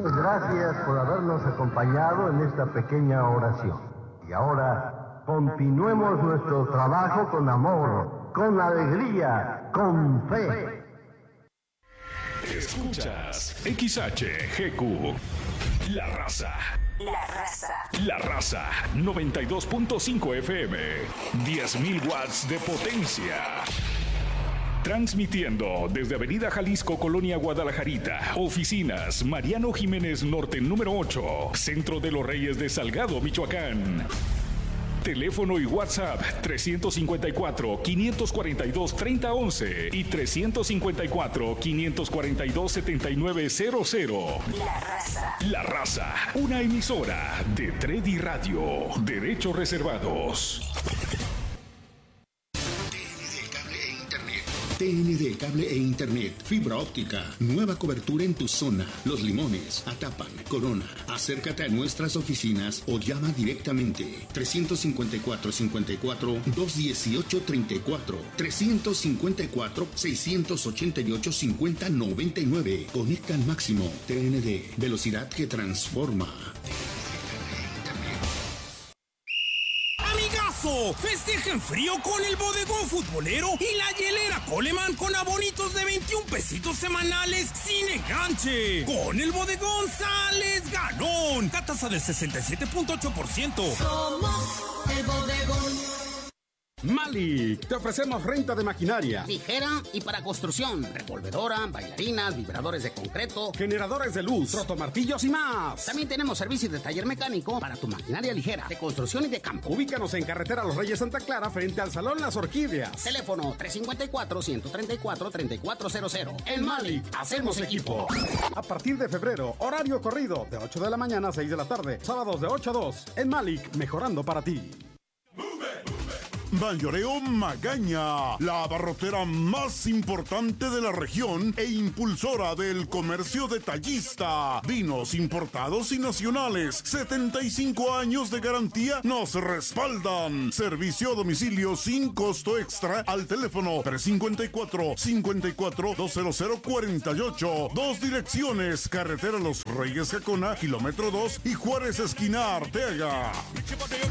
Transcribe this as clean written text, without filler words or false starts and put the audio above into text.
Gracias por habernos acompañado en esta pequeña oración. Y ahora, continuemos nuestro trabajo con amor, con alegría, con fe. Escuchas XHGQ, La Raza. La Raza. La Raza, 92.5 FM, 10.000 watts de potencia. Transmitiendo desde Avenida Jalisco, Colonia Guadalajarita. Oficinas Mariano Jiménez Norte, número 8. Centro de los Reyes de Salgado, Michoacán. Teléfono y WhatsApp 354-542-3011 y 354-542-7900. La Raza. La Raza, una emisora de Tredi Radio. Derechos reservados. TND Cable e Internet, fibra óptica, nueva cobertura en tu zona, Los Limones, Atapan, Corona. Acércate a nuestras oficinas o llama directamente 354-54-218-34, 354-688-5099. Conecta al máximo. TND, velocidad que transforma. Festeja en frío con el bodegón futbolero y la hielera Coleman con abonitos de 21 pesitos semanales sin enganche. Con el bodegón sales ganón. Tasa del 67.8%. Somos el bodegón. Malik, te ofrecemos renta de maquinaria ligera y para construcción, revolvedora, bailarinas, vibradores de concreto, generadores de luz, rotomartillos y más. También tenemos servicio de taller mecánico para tu maquinaria ligera, de construcción y de campo. Ubícanos en carretera Los Reyes Santa Clara frente al Salón Las Orquídeas. Teléfono 354-134-3400. En Malik, hacemos equipo. A partir de febrero, horario corrido de 8 de la mañana a 6 de la tarde, sábados de 8 a 2. En Malik, mejorando para ti. Mayoreo Magaña, la abarrotera más importante de la región e impulsora del comercio detallista. Vinos importados y nacionales, 75 años de garantía nos respaldan. Servicio a domicilio sin costo extra al teléfono 354-54-20048. Dos direcciones, carretera Los Reyes Jacona, kilómetro 2 y Juárez esquina Arteaga.